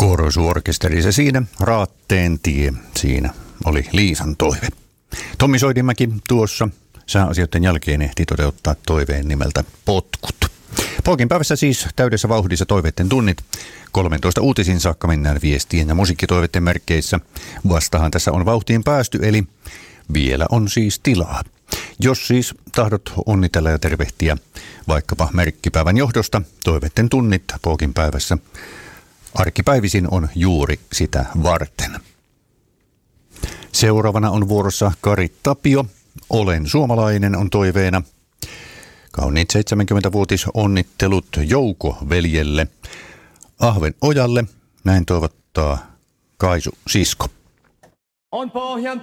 Korosuorkesteri se siinä, Raatteen tie, siinä oli Liisan toive. Tommi Soidinmäki tuossa sääasioiden jälkeen ehti toteuttaa toiveen nimeltä Potkut. Poikin päivässä siis täydessä vauhdissa toiveiden tunnit. 13 uutisiin saakka mennään viestien ja musiikkitoiveiden merkkeissä. Vastahan tässä on vauhtiin päästy, eli vielä on siis tilaa. Jos siis tahdot onnitella ja tervehtiä vaikkapa merkkipäivän johdosta, toiveiden tunnit Poikin päivässä arkipäivisin on juuri sitä varten. Seuraavana on vuorossa Kari Tapio. Olen suomalainen on toiveena. Kauniit 70-vuotisonnittelut Jouko veljelle Ahven Ojalle. Näin toivottaa Kaisu sisko. On pohjan